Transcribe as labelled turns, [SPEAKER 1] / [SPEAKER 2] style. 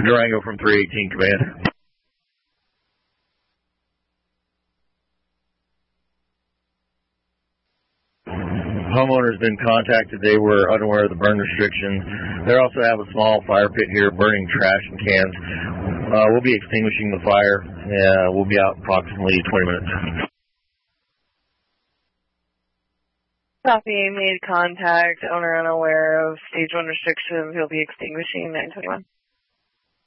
[SPEAKER 1] Durango from 318, command. Homeowner's been contacted. They were unaware of the burn restrictions. They also have a small fire pit here burning trash and cans. We'll be extinguishing the fire. We'll be out approximately 20 minutes.
[SPEAKER 2] Copy, made contact. Owner unaware of stage 1 restrictions. He'll be extinguishing 921.